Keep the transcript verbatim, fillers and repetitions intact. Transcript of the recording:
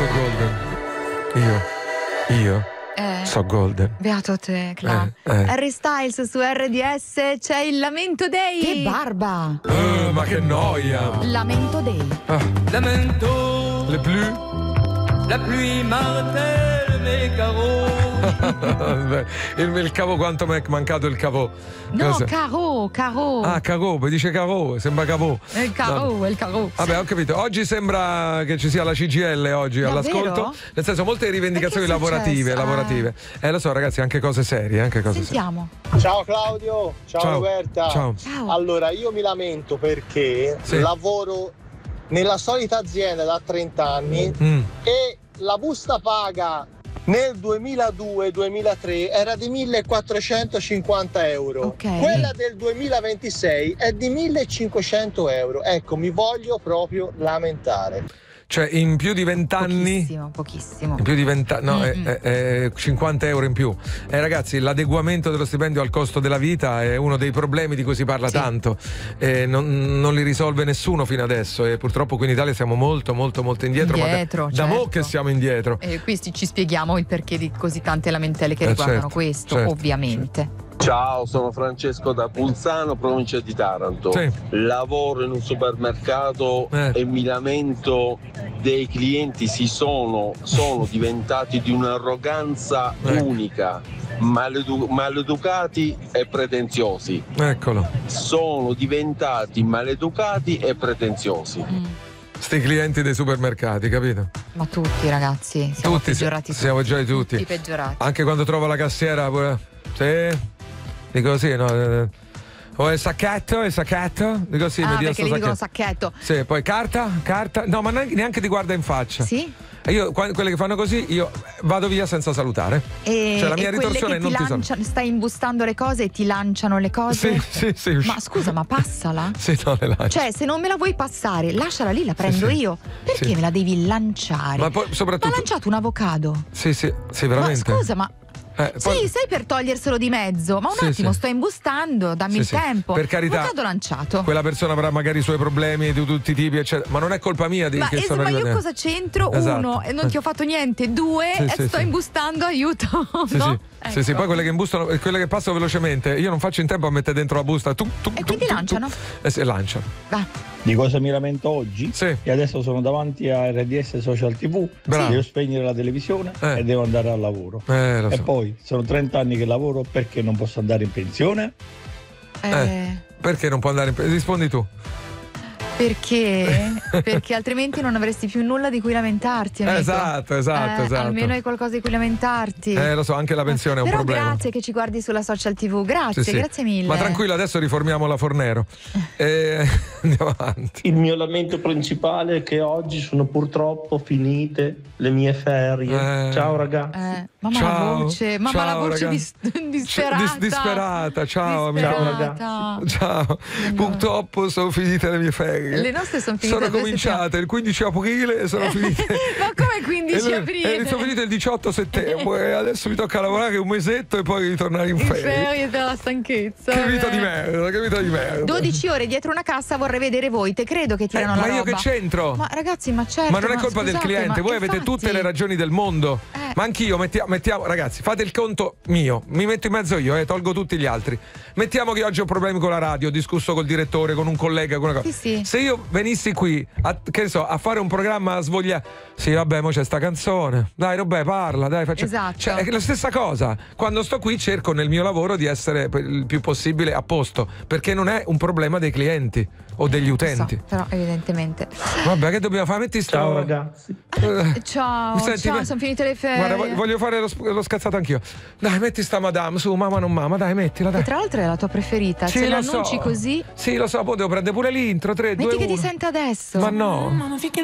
so golden. Io. Io. Eh, so golden. Beato te, Cla. Eh, eh. Harry Styles su R D S, c'è il Lamento Day. Che barba! Uh, ma che noia. Lamento Day. Ah. Lamento. Le pluie. La pluie martèle mes carreaux. il, il cavo, quanto mi è mancato il cavo? No, Cosa? Caro, Caro. Ah, caro, mi dice caro, sembra cavo. È il Caro, è il Caro. Vabbè, ho capito. Oggi sembra che ci sia la C G I L oggi Davvero? all'ascolto. Nel senso, molte rivendicazioni Perché è lavorative, successo? lavorative. Eh, lo so, ragazzi, anche cose serie, anche cose Sentiamo. Ciao Claudio, ciao, Ciao. Roberta. Ciao. Ciao. Allora, io mi lamento perché Sì. lavoro nella solita azienda da trenta anni serie. Mm. e la busta paga nel duemiladue duemilatré era di millequattrocentocinquanta euro. Ok. Quella del duemilaventisei è di millecinquecento euro. Ecco, mi voglio proprio lamentare. Cioè, in più di vent'anni. Pochissimo, pochissimo. In più di venti no, è, Mm-mm. è- è cinquanta euro in più. Eh, ragazzi, l'adeguamento dello stipendio al costo della vita è uno dei problemi di cui si parla Sì. tanto. Eh, non, non li risolve nessuno fino adesso. E purtroppo qui in Italia siamo molto, molto, molto indietro. Indietro, ma da, da mo' certo. che siamo indietro. E qui ci ci spieghiamo il perché di così tante lamentele che Eh, riguardano certo, questo, certo, ovviamente. Ciao, sono Francesco da Pulzano, provincia di Taranto. Sì. Lavoro in un supermercato Eh. e mi lamento dei clienti si sono, sono diventati di un'arroganza Eh. unica, maledu- maleducati e pretenziosi. Eccolo. Sono diventati maleducati e pretenziosi. Mm. Sti clienti dei supermercati, capito? Ma tutti, ragazzi, siamo Tutti, peggiorati siamo tutti. già di tutti. peggiorati. Anche quando trovo la cassiera pure. Sì. Dico sì, no. eh, O il sacchetto, il sacchetto? Dico sì, ah, mi dia perché sto lì dicono sacchetto. sacchetto. Sì, poi carta, carta. No, ma neanche, neanche ti guarda in faccia. Sì? E io, qua- quelle che fanno così, io vado via senza salutare. E, Cioè, la mia e quelle ritorsione che è non ti ti saluto. lanciano, stai imbustando le cose e ti lanciano le cose? Sì, sì, sì. Ma scusa, ma passala? Sì, no, le lancio. Cioè, se non me la vuoi passare, lasciala lì, la prendo sì. io. Perché Sì. me la devi lanciare? Ma poi soprattutto. Ma ha lanciato un avocado. Sì, sì, sì, veramente. Ma scusa, ma. Eh, poi- Sì, sei per toglierselo di mezzo, ma un Sì, attimo, sì. sto imbustando, dammi Sì, il sì. tempo. Per carità, Avocado lanciato. Quella persona avrà magari i suoi problemi di tutti i tipi, eccetera. Ma non è colpa mia di Ma, che es- sono ma io arrivati- cosa c'entro? Esatto. Uno, e non ti ho fatto niente. Due, Sì, e sì, sto sì. imbustando, aiuto. Sì, no? sì. Sì, sì, Ecco. poi quelle che imbustano, quelle che passano velocemente, io non faccio in tempo a mettere dentro la busta. Tu, tu, E tu, quindi tu, lanciano? tu. Eh sì, lanciano. Va. Di cosa mi lamento oggi? Sì. E adesso sono davanti a R D S Social T V, Bravo. devo spegnere la televisione Eh. e devo andare al lavoro. Eh, lo E so. poi sono trenta anni che lavoro, perché non posso andare in pensione? Eh, Eh. Perché non può andare in... Rispondi tu. Perché? Perché altrimenti non avresti più nulla di cui lamentarti. amico. Esatto, esatto, Eh, esatto. Almeno hai qualcosa di cui lamentarti. Eh, lo so, anche la pensione è un Però problema. grazie che ci guardi sulla social tivù. Grazie, Sì, sì. grazie mille. Ma tranquillo, adesso riformiamo la Fornero. E andiamo avanti. Il mio lamento principale è che oggi sono purtroppo finite le mie ferie. Eh. Ciao ragazzi. Eh, mamma Ciao, la voce, mamma ciao, la voce ragazzi. dis- disperata. Dis- disperata, ciao, amico. Disperata. Ciao, purtroppo sono finite le mie ferie. Le nostre sono finite Sono due cominciate il quindici aprile e sono finite. Ma come quindici E- aprile? E sono finite il diciotto settembre e adesso mi tocca lavorare un mesetto e poi ritornare in In ferie. ferie della stanchezza. Che vita vabbè. di merda, che vita di merda. dodici ore dietro una cassa, vorrei vedere voi. Te credo che tirano Eh, la ma roba. io che c'entro? Ma ragazzi, ma certo. Ma non è colpa del scusate, cliente, ma voi avete infatti- tutte le ragioni del mondo. Eh. Ma anch'io, mettiamo, mettiamo, ragazzi, fate il conto mio, mi metto in mezzo io e eh, tolgo tutti gli altri. Mettiamo che oggi ho problemi con la radio, ho discusso col direttore, con un collega, con una cosa. Sì, sì. Se io venissi qui, a, che ne so, a fare un programma a svogliare. Sì, vabbè, mo c'è sta canzone. Dai, vabbè, parla, dai, facciamo. Esatto. Cioè, è la stessa cosa. Quando sto qui cerco nel mio lavoro di essere per il più possibile a posto, perché non è un problema dei clienti o degli utenti. So, però evidentemente. Vabbè, che dobbiamo fare? Metti sto... Ciao ragazzi. Eh, Ciao, Senti, ciao, me- sono finite le ferie. Guarda, voglio- voglio fare lo, lo scazzato anch'io. Dai, metti sta madame, su, mamma non mamma, dai, mettila, dai. Che tra l'altro è la tua preferita. Sì, Se lo l'annunci so. così, Sì, lo so, poi devo prendere pure l'intro, tre, metti due, che ti uno. sente adesso. Ma no.